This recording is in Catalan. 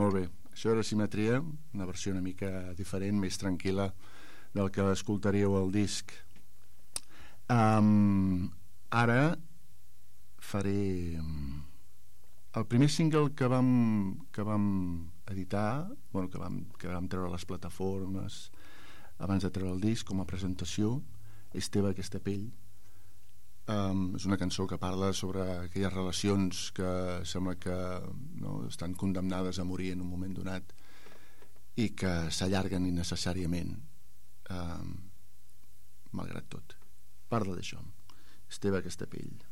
Molt bé, això era Simetria, una versió una mica diferent, més tranquil·la del que escoltaríeu al disc. Ara faré el primer single que vam editar, bueno, que vam treure a les plataformes abans de treure el disc com a presentació, és Teva aquesta pell. És una cançó que parla sobre aquelles relacions que sembla que estan condemnades a morir en un moment donat i que s'allarguen innecessàriament, malgrat tot. Parla d'això. És Teva aquesta pell.